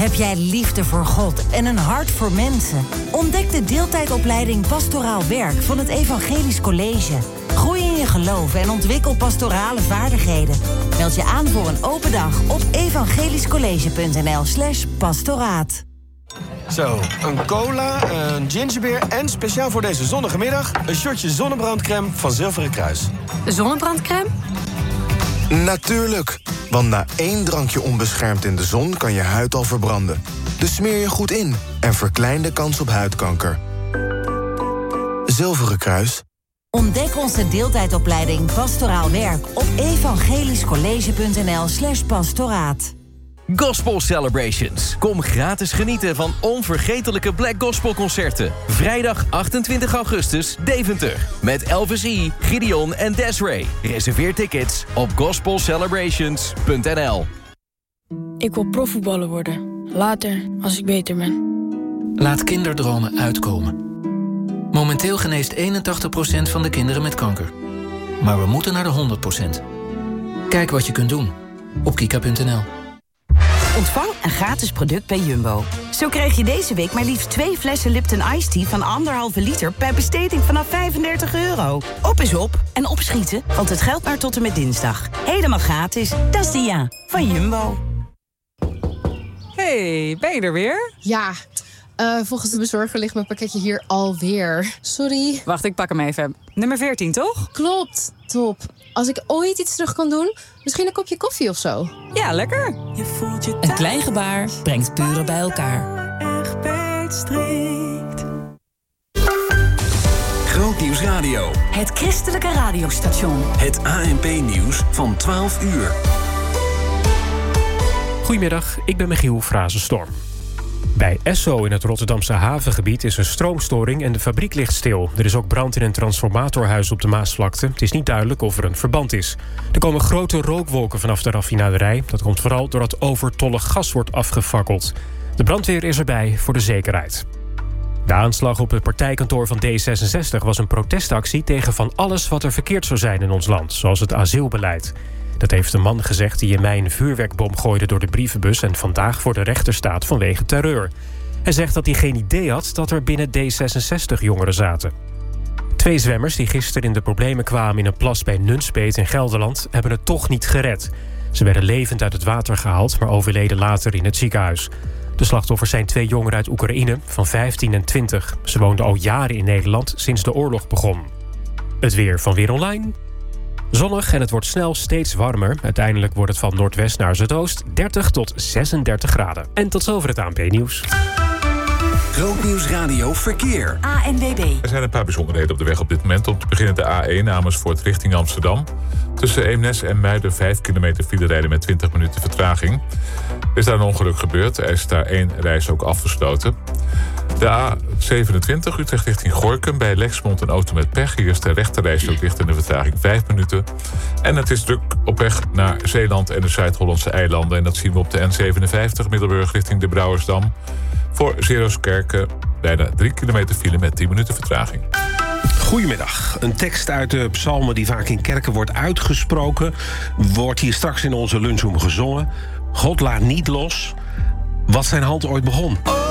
Heb jij liefde voor God en een hart voor mensen? Ontdek de deeltijdopleiding Pastoraal Werk van het Evangelisch College. Groei in je geloof en ontwikkel pastorale vaardigheden. Meld je aan voor een open dag op evangelischcollege.nl/pastoraat. Zo, een cola, een gingerbeer en speciaal voor deze zonnige middag... een shotje zonnebrandcrème van Zilveren Kruis. Zonnebrandcrème? Natuurlijk, want na 1 drankje onbeschermd in de zon kan je huid al verbranden. Dus smeer je goed in en verklein de kans op huidkanker. Zilveren Kruis. Ontdek onze deeltijdopleiding Pastoraal Werk op evangelischcollege.nl/pastoraat. Gospel Celebrations. Kom gratis genieten van onvergetelijke Black Gospel concerten. Vrijdag 28 augustus, Deventer. Met Elvis E., Gideon en Desiree. Reserveer tickets op gospelcelebrations.nl. Ik wil profvoetballer worden. Later, als ik beter ben. Laat kinderdromen uitkomen. Momenteel geneest 81% van de kinderen met kanker. Maar we moeten naar de 100%. Kijk wat je kunt doen op kika.nl. Ontvang een gratis product bij Jumbo. Zo krijg je deze week maar liefst 2 flessen Lipton Ice Tea van 1,5 liter... per besteding vanaf €35. Op is op en opschieten, want het geldt maar tot en met dinsdag. Helemaal gratis. Dat is de van Jumbo. Hey, ben je er weer? Ja, volgens de bezorger ligt mijn pakketje hier alweer. Sorry. Wacht, ik pak hem even. Nummer 14, toch? Klopt, top. Als ik ooit iets terug kan doen, misschien een kopje koffie of zo. Ja, lekker. Een klein gebaar brengt buren bij elkaar. Grootnieuws Radio. Het christelijke radiostation. Het ANP-nieuws van 12 uur. Goedemiddag, ik ben Michiel Frazenstorm. Bij Esso in het Rotterdamse havengebied is een stroomstoring en de fabriek ligt stil. Er is ook brand in een transformatorhuis op de Maasvlakte. Het is niet duidelijk of er een verband is. Er komen grote rookwolken vanaf de raffinaderij. Dat komt vooral doordat overtollig gas wordt afgefakkeld. De brandweer is erbij voor de zekerheid. De aanslag op het partijkantoor van D66 was een protestactie tegen van alles wat er verkeerd zou zijn in ons land, zoals het asielbeleid. Dat heeft een man gezegd die in mei een vuurwerkbom gooide door de brievenbus en vandaag voor de rechter staat vanwege terreur. Hij zegt dat hij geen idee had dat er binnen D66 jongeren zaten. 2 zwemmers die gisteren in de problemen kwamen in een plas bij Nunspeet in Gelderland hebben het toch niet gered. Ze werden levend uit het water gehaald, maar overleden later in het ziekenhuis. De slachtoffers zijn 2 jongeren uit Oekraïne van 15 en 20. Ze woonden al jaren in Nederland sinds de oorlog begon. Het weer van Weer Online. Zonnig en het wordt snel steeds warmer. Uiteindelijk wordt het van noordwest naar zuidoost 30 tot 36 graden. En tot zover het ANP-nieuws. Grootnieuws Radio Verkeer. ANWB. Er zijn een paar bijzonderheden op de weg op dit moment. Om te beginnen de A1 Amersfoort richting Amsterdam. Tussen Eemnes en Muiden 5 kilometer file rijden met 20 minuten vertraging. Er is daar een ongeluk gebeurd. Er is daar 1 reis ook afgesloten. De A27 Utrecht richting Gorinchem. Bij Lexmond een auto met pech. Hier is de rechterreis ook dicht in de vertraging 5 minuten. En het is druk op weg naar Zeeland en de Zuid-Hollandse eilanden. En dat zien we op de N57 Middelburg richting de Brouwersdam. Voor Zeeroskerken bijna 3 kilometer file met 10 minuten vertraging. Goedemiddag. Een tekst uit de psalmen die vaak in kerken wordt uitgesproken, wordt hier straks in onze lunchroom gezongen. God laat niet los wat zijn hand ooit begon.